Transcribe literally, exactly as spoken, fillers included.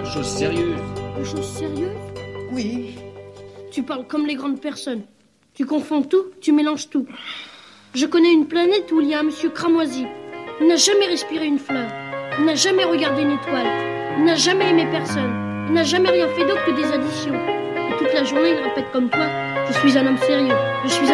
de choses sérieuses. De choses sérieuses? Oui. Tu parles comme les grandes personnes. Tu confonds tout, tu mélanges tout. Je connais une planète où il y a un monsieur cramoisi. Il n'a jamais respiré une fleur. Il n'a jamais regardé une étoile. Il n'a jamais aimé personne. Il n'a jamais rien fait d'autre que des additions. Et toute la journée, il répète comme toi, je suis un homme sérieux. Je suis un